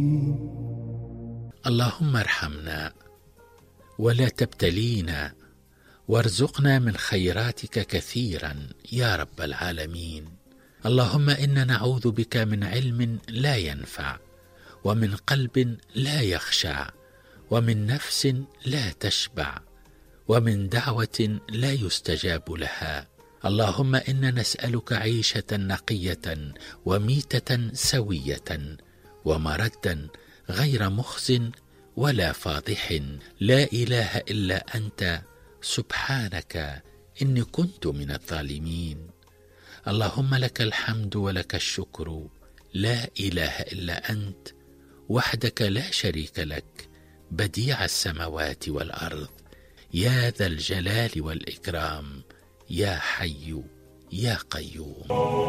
اللهم ارحمنا ولا تبتلينا وارزقنا من خيراتك كثيرا يا رب العالمين. اللهم إنا نعوذ بك من علم لا ينفع، ومن قلب لا يخشع، ومن نفس لا تشبع، ومن دعوة لا يستجاب لها. اللهم إنا نسألك عيشة نقية وميتة سوية ومردا غير مخز ولا فاضح، لا إله إلا أنت سبحانك إني كنت من الظالمين. اللهم لك الحمد ولك الشكر، لا إله إلا أنت وحدك لا شريك لك، بديع السماوات والأرض، يا ذا الجلال والإكرام، يا حي يا قيوم.